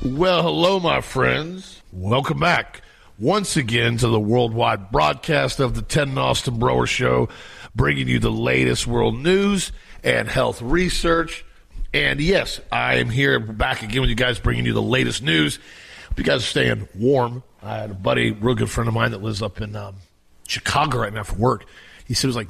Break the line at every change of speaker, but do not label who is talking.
Well, hello, my friends. Welcome back once again to the worldwide broadcast of the Ted and Austin Broer Show, bringing you the latest world news and health research. And yes, I am here back again with you guys, bringing you the latest news. Hope you guys are staying warm. I had a buddy, real good friend of mine that lives up in Chicago right now for work. He said it was like